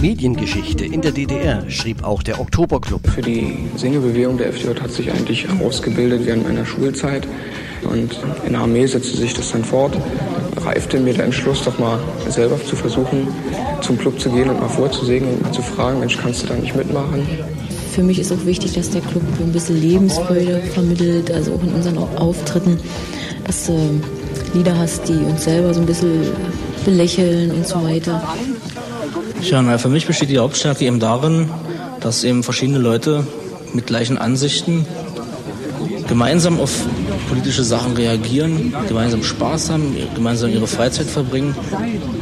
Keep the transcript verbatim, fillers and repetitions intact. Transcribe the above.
Mediengeschichte in der D D R schrieb auch der Oktoberclub. Für die Singebewegung der F D J hat sich eigentlich herausgebildet während meiner Schulzeit. Und in der Armee setzte sich das dann fort. Reifte mir der Entschluss, doch mal selber zu versuchen, zum Club zu gehen und mal vorzusingen und mal zu fragen, Mensch, kannst du da nicht mitmachen? Für mich ist auch wichtig, dass der Club ein bisschen Lebensfreude vermittelt, also auch in unseren Auftritten, dass du Lieder hast, die uns selber so ein bisschen belächeln und so weiter. Ja, na, für mich besteht die Hauptstärke eben darin, dass eben verschiedene Leute mit gleichen Ansichten gemeinsam auf politische Sachen reagieren, gemeinsam Spaß haben, gemeinsam ihre Freizeit verbringen